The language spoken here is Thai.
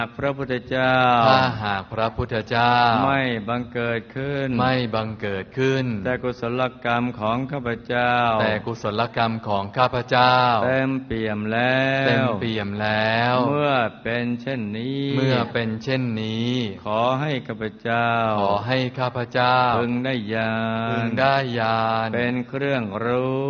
พระพุทธเจ้าถ้าหากพระพุทธเจ้าไม่บังเกิดขึ้นแต่กุศลกรรมของข้าพเจ้าเต็มเปี่ยมแล้วเมื่อเป็นเช่นนี้ขอให้ข้าพเจ้าพึงได้ญาณเป็นเครื่องรู้